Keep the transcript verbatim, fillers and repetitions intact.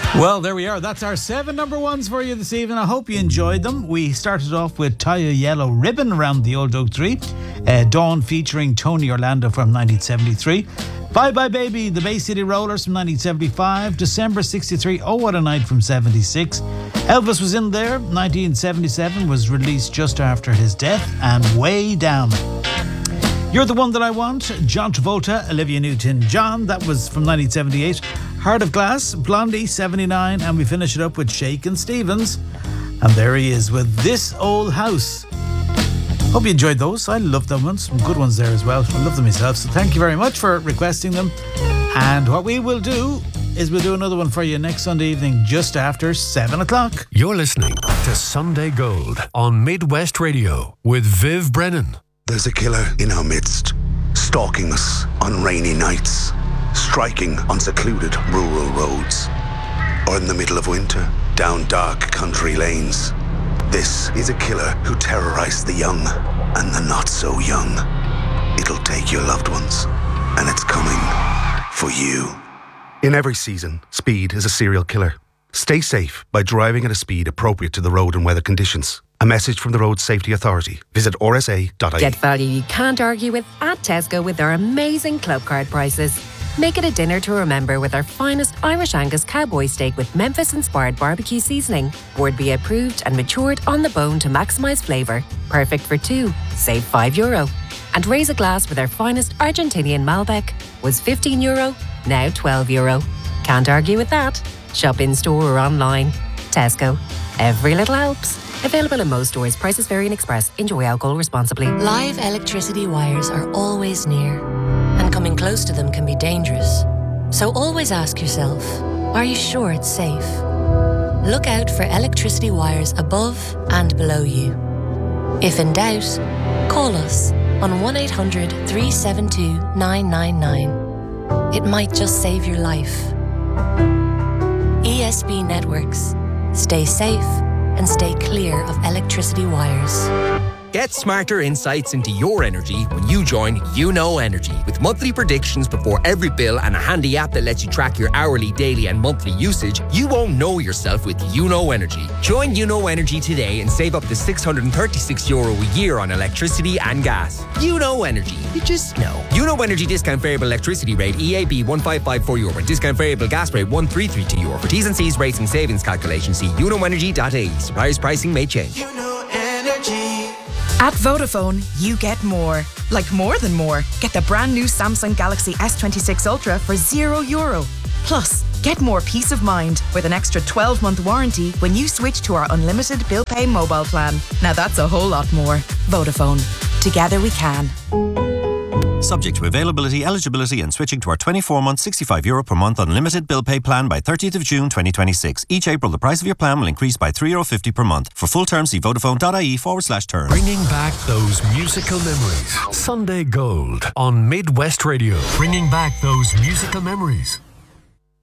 Well, there we are. That's our seven number ones for you this evening. I hope you enjoyed them. We started off with Tie a Yellow Ribbon around the old oak tree. Uh, Dawn featuring Tony Orlando from nineteen seventy-three. Bye Bye Baby, the Bay City Rollers from nineteen seventy-five. December sixty-three, Oh What a Night from seventy-six. Elvis was in there. nineteen seventy-seven was released just after his death. And Way Down. You're the One That I Want, John Travolta, Olivia Newton-John. That was from nineteen seventy-eight. Heart of Glass, Blondie, seventy-nine. And we finish it up with Shakin' Stevens. And there he is with This Old House. Hope you enjoyed those. I love them ones. Some good ones there as well. I love them myself. So thank you very much for requesting them. And what we will do is we'll do another one for you next Sunday evening just after seven o'clock. You're listening to Sunday Gold on Midwest Radio with Viv Brennan. There's a killer in our midst, stalking us on rainy nights, striking on secluded rural roads, or in the middle of winter, down dark country lanes. This is a killer who terrorized the young and the not so young. It'll take your loved ones, and it's coming for you. In every season, speed is a serial killer. Stay safe by driving at a speed appropriate to the road and weather conditions. A message from the Road Safety Authority. Visit r s a dot i e. Get value you can't argue with at Tesco with their amazing club card prices. Make it a dinner to remember with our finest Irish Angus cowboy steak with Memphis-inspired barbecue seasoning. Board B approved and matured on the bone to maximise flavour. Perfect for two. Save five euro. And raise a glass with our finest Argentinian Malbec. Was fifteen euro, now twelve euro. Can't argue with that. Shop in store or online. Tesco. Every little helps. Available in most stores. Prices vary in Express. Enjoy alcohol responsibly. Live electricity wires are always near, and coming close to them can be dangerous. So always ask yourself, are you sure it's safe? Look out for electricity wires above and below you. If in doubt, call us on one eight hundred, three seven two, nine nine nine. It might just save your life. E S B Networks. Stay safe and stay clear of electricity wires. Get smarter insights into your energy when you join You Know Energy. With monthly predictions before every bill and a handy app that lets you track your hourly, daily and monthly usage, you won't know yourself with You Know Energy. Join You Know Energy today and save up to six hundred thirty-six euro a year on electricity and gas. You Know Energy. You just know. You Know Energy discount variable electricity rate E A B one five five four euro and discount variable gas rate one three three two euro. For T's and C's rates and savings calculation, see you know energy dot I E. Suppliers pricing may change. You Know Energy. At Vodafone, you get more. Like more than more. Get the brand new Samsung Galaxy S twenty-six Ultra for zero euro. Plus, get more peace of mind with an extra twelve month warranty when you switch to our unlimited bill pay mobile plan. Now that's a whole lot more. Vodafone. Together we can. Subject to availability, eligibility and switching to our twenty-four month, sixty-five euro per month unlimited bill pay plan by thirtieth of June twenty twenty-six. Each April, the price of your plan will increase by three euro fifty per month. For full terms, see vodafone.ie forward slash terms. Bringing back those musical memories. Sunday Gold on Midwest Radio. Bringing back those musical memories.